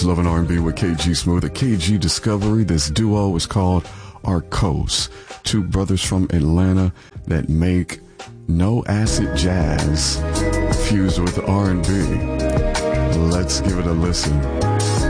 It's Love and R&B with KG Smooth at KG Discovery. This duo is called Arcos, two brothers from Atlanta that make no acid jazz fused with R&B. Let's give it a listen.